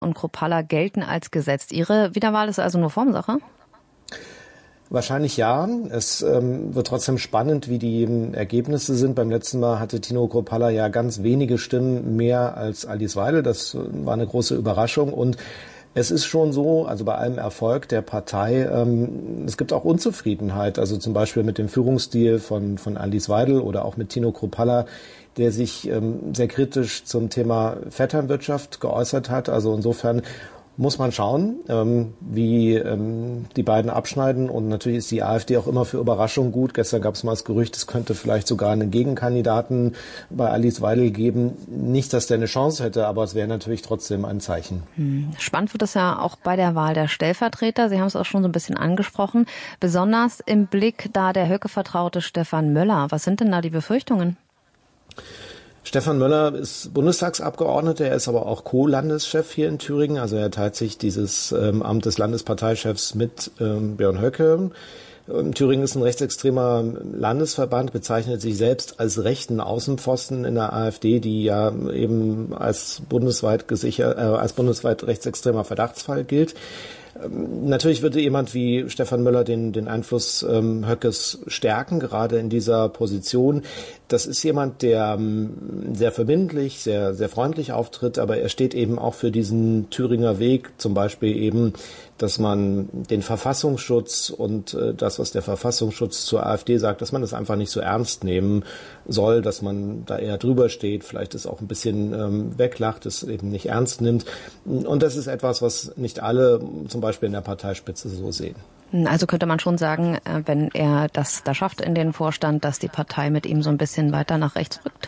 und Kruppalla gelten als gesetzt. Ihre Wiederwahl ist also nur Formsache? Wahrscheinlich ja. Es wird trotzdem spannend, wie die Ergebnisse sind. Beim letzten Mal hatte Tino Kruppalla ja ganz wenige Stimmen mehr als Alice Weidel. Das war eine große Überraschung. Und es ist schon so, also bei allem Erfolg der Partei, es gibt auch Unzufriedenheit. Also zum Beispiel mit dem Führungsstil von Alice Weidel oder auch mit Tino Kruppalla, der sich sehr kritisch zum Thema Vetternwirtschaft geäußert hat. Also insofern muss man schauen, wie die beiden abschneiden. Und natürlich ist die AfD auch immer für Überraschungen gut. Gestern gab es mal das Gerücht, es könnte vielleicht sogar einen Gegenkandidaten bei Alice Weidel geben. Nicht, dass der eine Chance hätte, aber es wäre natürlich trotzdem ein Zeichen. Spannend wird es ja auch bei der Wahl der Stellvertreter. Sie haben es auch schon so ein bisschen angesprochen. Besonders im Blick da der Höcke-Vertraute Stefan Möller. Was sind denn da die Befürchtungen? Stefan Möller ist Bundestagsabgeordneter, er ist aber auch Co-Landeschef hier in Thüringen. Also er teilt sich dieses Amt des Landesparteichefs mit Björn Höcke. Thüringen ist ein rechtsextremer Landesverband, bezeichnet sich selbst als rechten Außenpfosten in der AfD, die ja eben als bundesweit rechtsextremer Verdachtsfall gilt. Natürlich würde jemand wie Stefan Möller den Einfluss Höckes stärken, gerade in dieser Position. Das ist jemand, der sehr verbindlich, sehr, sehr freundlich auftritt, aber er steht eben auch für diesen Thüringer Weg, zum Beispiel eben, dass man den Verfassungsschutz und das, was der Verfassungsschutz zur AfD sagt, dass man das einfach nicht so ernst nehmen soll, dass man da eher drüber steht, vielleicht es auch ein bisschen weglacht, es eben nicht ernst nimmt. Und das ist etwas, was nicht alle zum Beispiel in der Parteispitze so sehen. Also könnte man schon sagen, wenn er das da schafft in den Vorstand, dass die Partei mit ihm so ein bisschen weiter nach rechts rückt?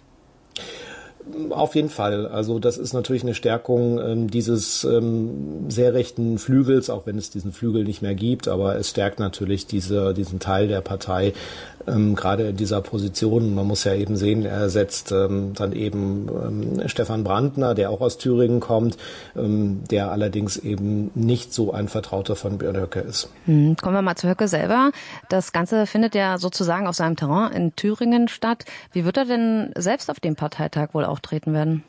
Auf jeden Fall. Also das ist natürlich eine Stärkung dieses sehr rechten Flügels, auch wenn es diesen Flügel nicht mehr gibt. Aber es stärkt natürlich diesen Teil der Partei, gerade in dieser Position. Man muss ja eben sehen, er ersetzt dann eben Stefan Brandner, der auch aus Thüringen kommt, der allerdings eben nicht so ein Vertrauter von Björn Höcke ist. Kommen wir mal zu Höcke selber. Das Ganze findet ja sozusagen auf seinem Terrain in Thüringen statt. Wie wird er denn selbst auf dem Parteitag wohl auftreten werden?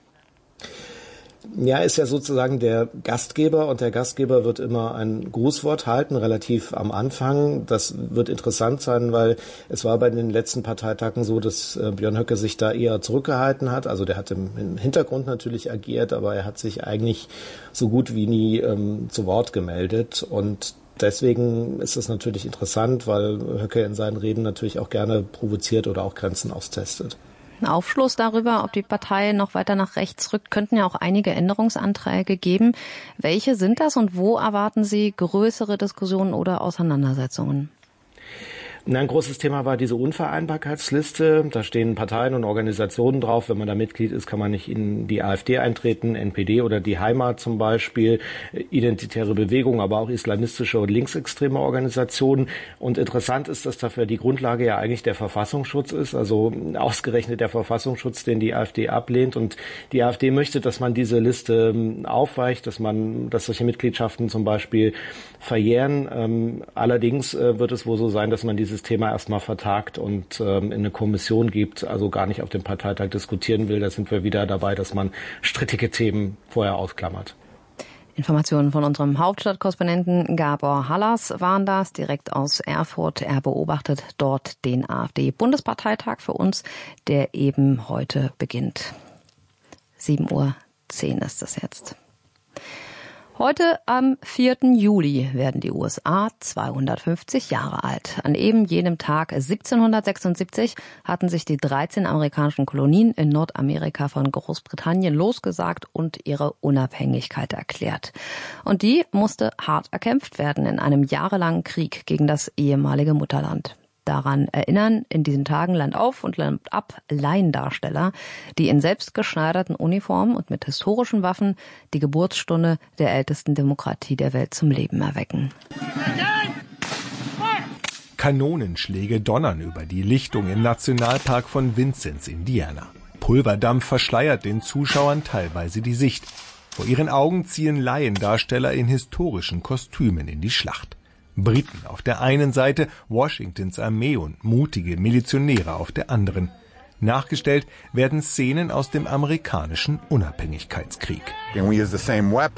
Ja, ist ja sozusagen der Gastgeber und der Gastgeber wird immer ein Grußwort halten, relativ am Anfang. Das wird interessant sein, weil es war bei den letzten Parteitagen so, dass Björn Höcke sich da eher zurückgehalten hat. Also der hat im Hintergrund natürlich agiert, aber er hat sich eigentlich so gut wie nie zu Wort gemeldet. Und deswegen ist es natürlich interessant, weil Höcke in seinen Reden natürlich auch gerne provoziert oder auch Grenzen austestet. Aufschluss darüber, ob die Partei noch weiter nach rechts rückt, könnten ja auch einige Änderungsanträge geben. Welche sind das und wo erwarten Sie größere Diskussionen oder Auseinandersetzungen? Ein großes Thema war diese Unvereinbarkeitsliste. Da stehen Parteien und Organisationen drauf. Wenn man da Mitglied ist, kann man nicht in die AfD eintreten, NPD oder die Heimat zum Beispiel, identitäre Bewegungen, aber auch islamistische und linksextreme Organisationen. Und interessant ist, dass dafür die Grundlage ja eigentlich der Verfassungsschutz ist, also ausgerechnet der Verfassungsschutz, den die AfD ablehnt. Und die AfD möchte, dass man diese Liste aufweicht, dass solche Mitgliedschaften zum Beispiel verjähren. Allerdings wird es wohl so sein, dass man dieses Thema erstmal vertagt und in eine Kommission gibt, also gar nicht auf dem Parteitag diskutieren will. Da sind wir wieder dabei, dass man strittige Themen vorher ausklammert. Informationen von unserem Hauptstadtkorrespondenten Gabor Hallas waren das, direkt aus Erfurt. Er beobachtet dort den AfD-Bundesparteitag für uns, der eben heute beginnt. 7:10 Uhr ist es jetzt. Heute am 4. Juli werden die USA 250 Jahre alt. An eben jenem Tag 1776 hatten sich die 13 amerikanischen Kolonien in Nordamerika von Großbritannien losgesagt und ihre Unabhängigkeit erklärt. Und die musste hart erkämpft werden in einem jahrelangen Krieg gegen das ehemalige Mutterland. Daran erinnern in diesen Tagen Land auf und Land ab Laiendarsteller, die in selbstgeschneiderten Uniformen und mit historischen Waffen die Geburtsstunde der ältesten Demokratie der Welt zum Leben erwecken. Kanonenschläge donnern über die Lichtung im Nationalpark von Vincennes, Indiana. Pulverdampf verschleiert den Zuschauern teilweise die Sicht. Vor ihren Augen ziehen Laiendarsteller in historischen Kostümen in die Schlacht. Briten auf der einen Seite, Washingtons Armee und mutige Milizionäre auf der anderen. Nachgestellt werden Szenen aus dem amerikanischen Unabhängigkeitskrieg.